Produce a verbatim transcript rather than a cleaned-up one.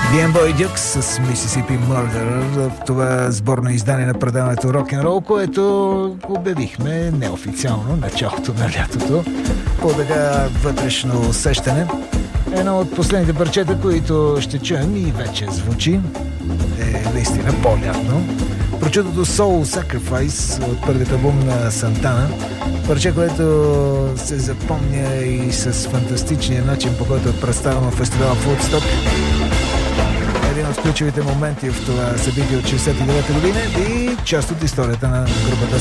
Boy Dukes с Mississippi Murder в това сборно издание на предаването Рок-н-рол, което обявихме неофициално началото на лятото по така вътрешно усещане. Едно от последните парчета, които ще чуем и вече звучи, е наистина по-лятно. Прочутото Soul Sacrifice от първият албум на Сантана. Парче, което се запомня и с фантастичния начин, по който е представено в фестивала Woodstock. Един от ключовите моменти в това събитие от шейсет и девета година и част от историята на групата